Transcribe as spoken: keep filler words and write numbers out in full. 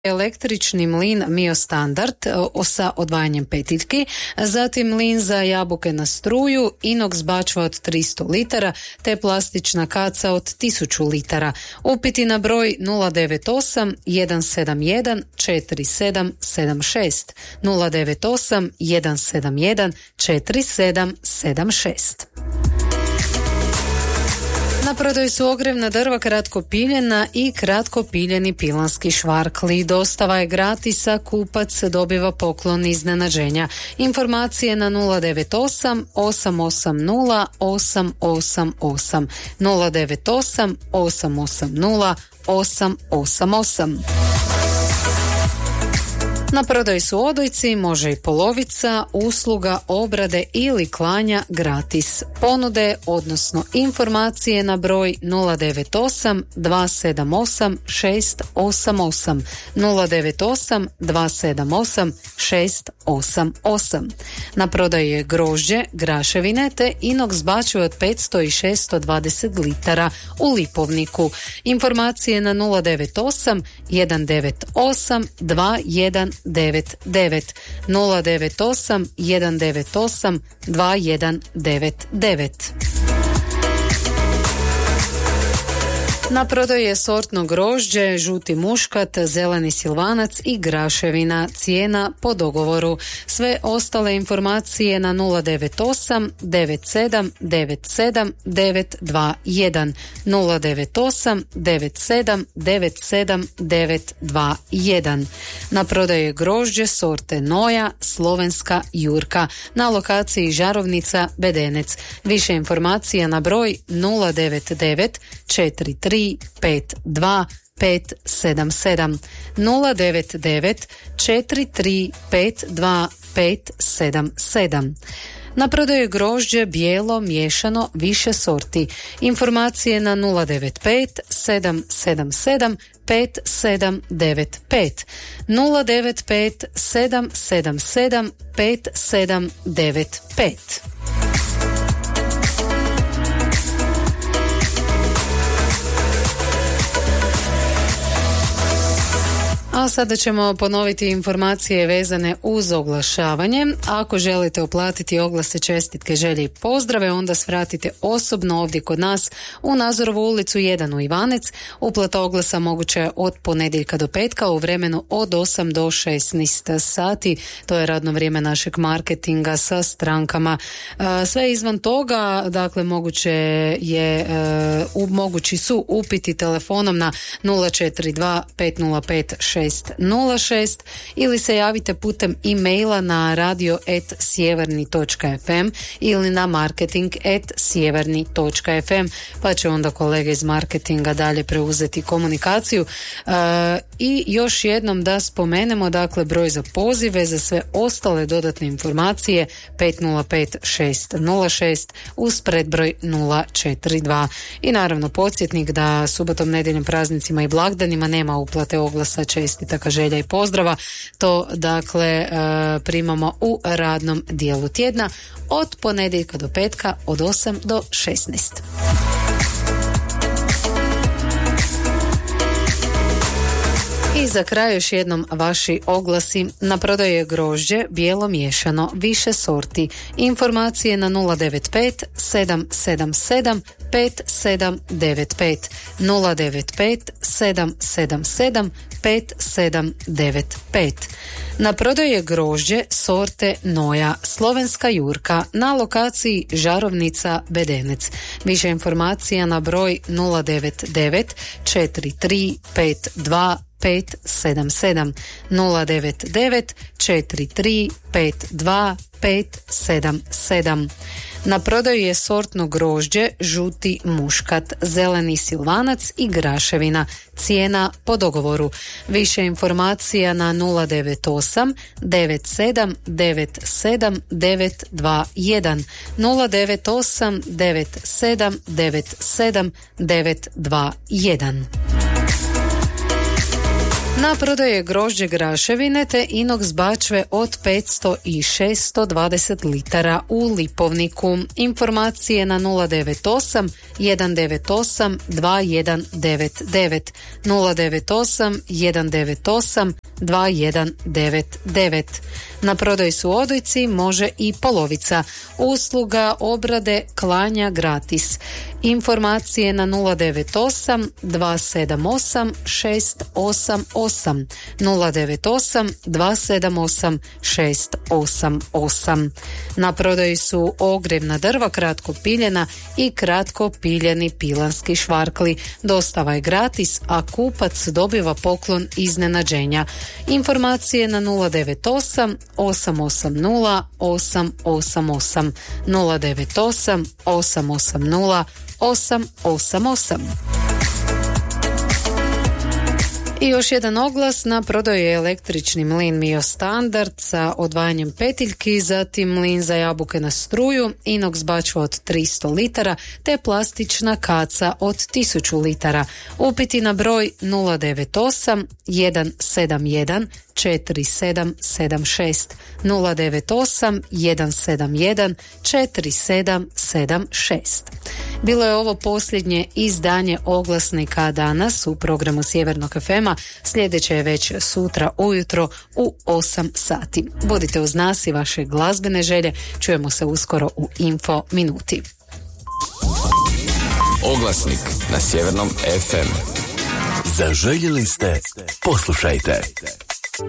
električni mlin Mio Standard sa odvajanjem petiljki, zatim mlin za jabuke na struju, inox bačva od tristo litara te plastična kaca od tisuću litara. Upiti na broj nula devet osam jedan sedam jedan četiri sedam sedam šest nula devet osam jedan sedam jedan četiri sedam sedam šest. Na prodaju su ogrjevna drva kratko piljena i kratko piljeni pilanski švarkli. Dostava je gratis, a kupac dobiva poklon iznenađenja. Informacije na nula devet osam osam osam nula osam osam osam nula devet osam osam osam nula osam osam osam. Na prodaju su odojci, može i polovica, usluga obrade ili klanja gratis. Ponude, odnosno informacije na broj nula devet osam dva sedam osam šest osam osam nula devet osam dva sedam osam šest osam osam. Na prodaju je grožđe, graševine te inox bačve od petsto i šesto dvadeset litara u lipovniku. Informacije na nula devet osam jedan devet osam dva jedan devet devet nula devet osam jedan devet osam dva jedan devet devet. Na prodaju je sortno grožđe, žuti muškat, zeleni silvanac i graševina, cijena po dogovoru. Sve ostale informacije na nula devet osam devet sedam devet sedam devet dva jedan nula devet osam devet sedam devet sedam devet dva jedan. Na prodaju je grožđe sorte Noja, slovenska Jurka, na lokaciji Žarovnica, Bedenec. Više informacija na broj nula devet devet četiri tri pet dva pet sedam sedam nula devet devet četiri tri pet dva pet sedam sedam. Na prodaju je grožđe bijelo, miješano, više sorti. Informacije na nula devet pet sedam sedam sedam pet sedam devet pet nula devet pet sedam sedam sedam pet sedam devet pet. A sada ćemo ponoviti informacije vezane uz oglašavanje. Ako želite uplatiti oglase, čestitke, želje i pozdrave, onda svratite osobno ovdje kod nas u Nazorovu ulicu jedan u Ivanec. Uplata oglasa moguća je od ponedjeljka do petka u vremenu od osam do šesnaest sati. To je radno vrijeme našeg marketinga sa strankama. Sve izvan toga, dakle, moguće je, mogući su upiti telefonom na nula četiri dva pet nula pet šest nula šest ili se javite putem e-maila na radio at sjeverni točka f m ili na marketing at sjeverni točka f m, pa će onda kolege iz marketinga dalje preuzeti komunikaciju. E, i još jednom da spomenemo, dakle, broj za pozive za sve ostale dodatne informacije pet nula pet šest nula šest uz predbroj nula četiri dva. I naravno podsjetnik da subotom, nedjeljom, praznicima i blagdanima nema uplate oglasa, čestitaka, želja i pozdrava. To dakle primamo u radnom dijelu tjedna od ponedjeljka do petka od osam do šesnaest. I za kraj još jednom vaši oglasi. Na prodaju je grožđe, bijelo miješano, više sorti. Informacije na nula devet pet sedam sedam sedam pet sedam devet pet nula devet pet sedam sedam sedam pet sedam devet pet. Na prodaju je grožđe sorte Noja, slovenska Jurka, na lokaciji Žarovnica, Bedenec. Više informacija na broj nula devet devet četiri tri pet dva pet sedam sedam nula devet devet četiri tri pet dva pet sedam sedam. Na prodaju je sortno grožđe, žuti muškat, zeleni silvanac i graševina. Cijena po dogovoru. Više informacija na nula devet osam devet sedam devet sedam devet dva jedan nula devet osam devet sedam devet sedam devet dva jedan. Na prodaju je grožđe graševine te inox bačve od petsto i šesto dvadeset litara u Lipovniku. Informacije na nula devet osam jedan devet osam dva jedan devet devet, nula devet osam jedan devet osam dva jedan devet devet. Na prodaju su odojci, može i polovica. Usluga obrade klanja gratis. Informacije na nula devet osam dva sedam osam šest osam osam, nula devet osam dva sedam osam šest osam osam. Na prodaju su ogrjevna drva kratko piljena i kratko piljeni pilanski švarkli. Dostava je gratis, a kupac dobiva poklon iznenađenja. Informacije na nula devet osam osam osam nula osam osam osam, nula devet osam osam osam nula osam osam osam. I još jedan oglas, na prodaju je električni mlin Mio Standard sa odvajanjem petiljki, zatim mlin za jabuke na struju, inox bačva od tristo litara te plastična kaca od tisuću litara. Upiti na broj nula devet osam jedan sedam jedan četiri sedam sedam šest, nula devet osam jedan sedam jedan četiri sedam sedam šest. Bilo je ovo posljednje izdanje oglasnika danas u programu Sjevernog ef ema. Sljedeće je već sutra ujutro u osam sati. Budite uz nas i vaše glazbene želje. Čujemo se uskoro u Info Minuti. Oglasnik na Sjevernom ef emu. Zaželjeli ste, poslušajte.